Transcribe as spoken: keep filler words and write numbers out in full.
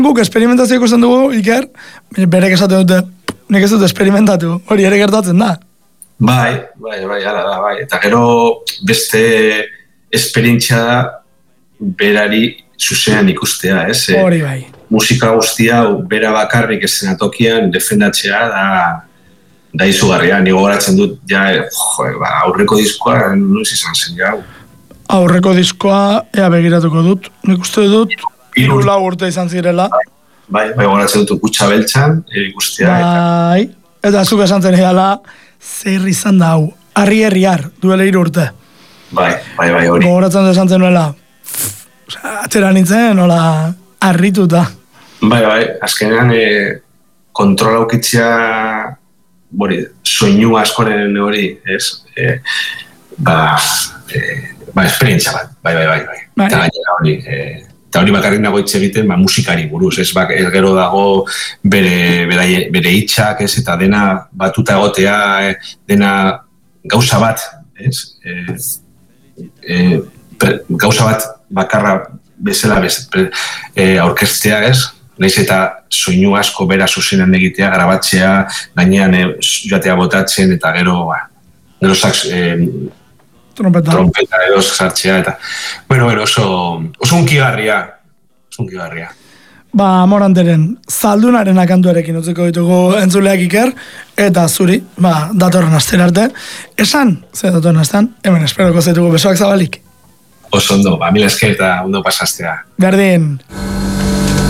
Guk esperimentazio ikusten dugu, Iker, berek esaten dute, nik ez dut esperimentatu, hori ere gertatzen da. Bai, bai, bai, ala da, bai. Eta gero beste esperientzia da berari zuzenean ikustea, ez? Hori bai. Musika guztia, bera bakarrik eszenatokian defendatzea da da izugarria. Ni gogoratzen dut, ja, jo, ba, aurreko diskoa, noiz izan zen, ja. Aurreko diskoa, ea begiratuko dut. Nik uste dut, hiru lau urte izan zirela. Bai, bai, bai gogoratzen dut Kutxa Beltzan, ikustea. Bai, eta, eta zuk esan zen edala, zer izan da hau, harri herriar, duela hiru urte. Bai, bai, bai, hori. Gogoratzen dut esan zen nuela, atera nintzen, nola, harrituta. Bai, bai, azkenean e, kontrola aukitzea, bori, soinu askoren hori, ez? E, ba, e, ba, esperientzia bat, bai, bai, bai, bai. Bai. Eta gainera hori, e, eta hori bakarrik nago hitz egiten, ba, musikari buruz, ez? Ba, ez gero dago bere, bere, bere hitxak, ez? Eta dena batuta egotea, e, dena gauza bat, ez? E, e, per, gauza bat bakarra bezala bez, e, aurkestea, ez? Naiz eta soinu asko bera zuzenean egitea, grabatzea, gainean e, joatea botatzen, eta gero, ba, gero sax, e, trompeta, trompeta edo sartzea, eta, bueno, bueno, oso, oso unkigarria, oso unkigarria. Ba, Moranteren, zaldunaren akantuarekin utziko ditugu entzuleak Iker, eta zuri, ba, datorren astera arte, esan, ze datorren astean, hemen esperoko zaitugu besoak zabalik. Oso ondo, ba, mila esker eta ondo pasastea. Berdin.